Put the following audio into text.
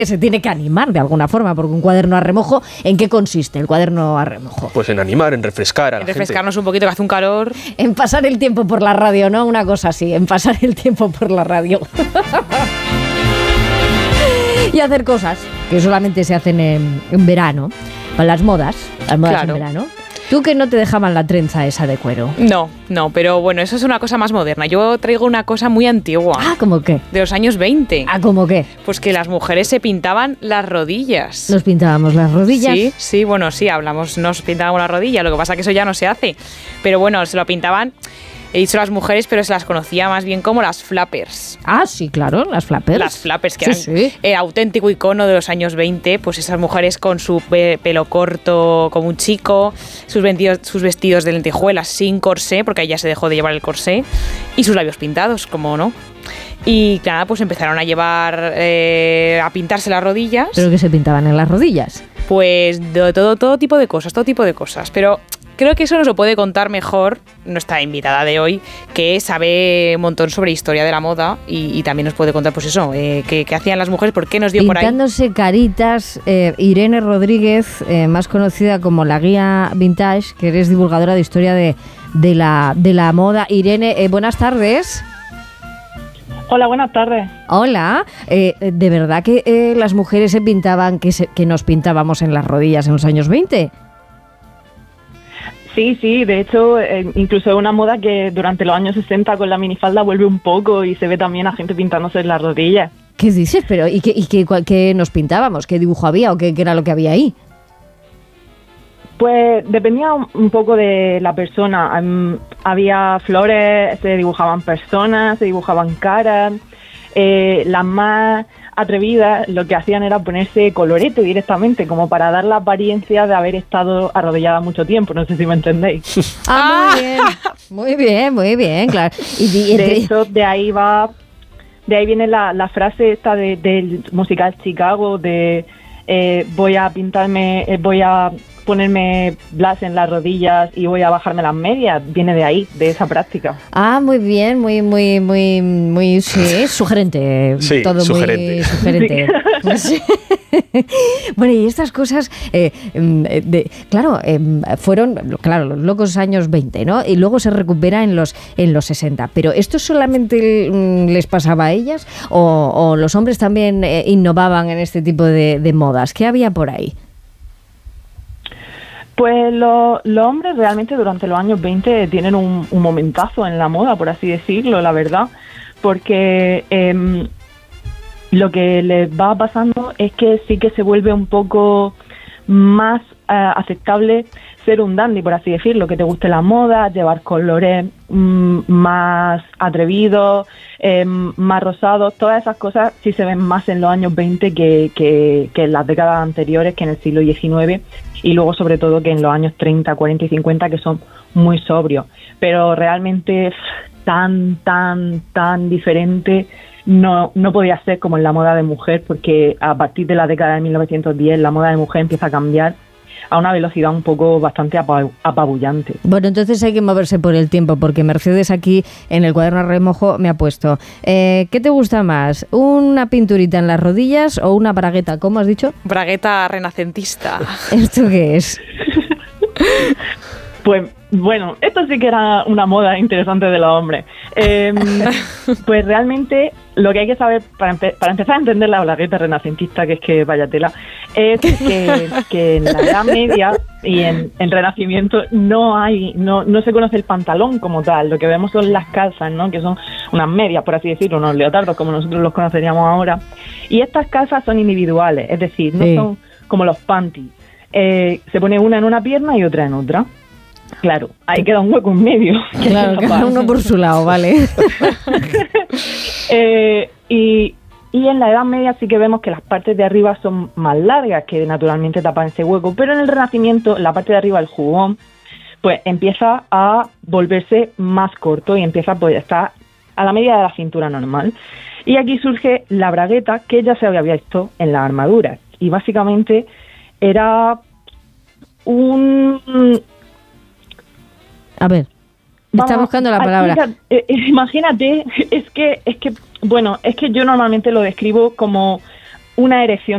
se tiene que animar de alguna forma, porque un cuaderno a remojo, ¿en qué consiste el cuaderno a remojo? Pues en animar, en refrescar a la gente. Refrescarnos un poquito, que hace un calor. En pasar el tiempo por la radio, ¿no? Una cosa así, en pasar el tiempo por la radio. Y hacer cosas que solamente se hacen en verano, con las modas claro. En verano. ¿Tú que no te dejaban la trenza esa de cuero? No, pero bueno, eso es una cosa más moderna. Yo traigo una cosa muy antigua. Ah, ¿cómo qué? De los años 20. Ah, ¿cómo qué? Pues que las mujeres se pintaban las rodillas. ¿Nos pintábamos las rodillas? Sí, nos pintábamos las rodillas. Lo que pasa es que eso ya no se hace. Pero bueno, se lo pintaban... He dicho las mujeres, pero se las conocía más bien como las flappers. Ah, sí, claro, las flappers. Las flappers, que eran auténtico icono de los años 20, pues esas mujeres con su pelo corto como un chico, sus vestidos de lentejuelas sin corsé, porque ahí ya se dejó de llevar el corsé, y sus labios pintados, como no. Y nada, pues empezaron a llevar, a pintarse las rodillas. ¿Pero qué se pintaban en las rodillas? Pues de todo tipo de cosas, pero... Creo que eso nos lo puede contar mejor nuestra invitada de hoy, que sabe un montón sobre historia de la moda y también nos puede contar, pues eso, qué hacían las mujeres, por qué nos dio por ahí. Pintándose caritas, Irene Rodríguez, más conocida como la Guía Vintage, que eres divulgadora de historia de la moda. Irene, buenas tardes. Hola, buenas tardes. Hola, ¿de verdad que las mujeres se pintaban, que nos pintábamos en las rodillas en los años 20? Sí, de hecho, incluso es una moda que durante los años 60 con la minifalda vuelve un poco y se ve también a gente pintándose en las rodillas. ¿Qué dices? Pero ¿y qué nos pintábamos? ¿Qué dibujo había o qué era lo que había ahí? Pues dependía un poco de la persona. Había flores, se dibujaban personas, se dibujaban caras. Las más atrevidas lo que hacían era ponerse colorete directamente, como para dar la apariencia de haber estado arrodillada mucho tiempo. No sé si me entendéis. Muy bien, claro. De hecho, de ahí viene la frase esta del musical Chicago de voy a ponerme blas en las rodillas y voy a bajarme las medias. Viene de ahí, de esa práctica. Ah, muy bien, muy sí, sugerente. Sí, todo sugerente. Muy sugerente. Sí. Bueno, y estas cosas, fueron, los locos años 20, ¿no? Y luego se recupera en los 60. Pero ¿esto solamente les pasaba a ellas o los hombres también innovaban en este tipo de modas? ¿Qué había por ahí? Pues los hombres realmente durante los años 20 tienen un momentazo en la moda, por así decirlo, la verdad, porque lo que les va pasando es que sí que se vuelve un poco más aceptable ser un dandy, por así decirlo, que te guste la moda, llevar colores más atrevidos, más rosados, todas esas cosas sí se ven más en los años 20 que en las décadas anteriores, que en el siglo XIX, y luego sobre todo que en los años 30, 40 y 50, que son muy sobrios. Pero realmente tan diferente no podía ser como en la moda de mujer, porque a partir de la década de 1910 la moda de mujer empieza a cambiar a una velocidad un poco bastante apabullante. Bueno, entonces hay que moverse por el tiempo, porque Mercedes aquí en el cuaderno a remojo me ha puesto ¿qué te gusta más? ¿Una pinturita en las rodillas o una bragueta? ¿Cómo has dicho? Bragueta renacentista. ¿Esto qué es? Pues bueno, esto sí que era una moda interesante de los hombres. Pues realmente lo que hay que saber para empezar a entender la bragueta renacentista, que es que vaya tela, es que en la Edad Media y en Renacimiento no se conoce el pantalón como tal. Lo que vemos son las calzas, ¿no? Que son unas medias, por así decirlo, unos leotardos como nosotros los conoceríamos ahora. Y estas calzas son individuales, es decir, no son como los panties. Se pone una en una pierna y otra en otra. Claro, ahí queda un hueco en medio. Claro, cada uno por su lado, vale. Y en la Edad Media sí que vemos que las partes de arriba son más largas, que naturalmente tapan ese hueco, pero en el Renacimiento la parte de arriba, el jubón, pues empieza a volverse más corto y empieza pues a estar a la medida de la cintura normal. Y aquí surge la bragueta, que ya se había visto en las armaduras, y básicamente era A ver, está buscando la palabra. Imagínate, es que yo normalmente lo describo como una erección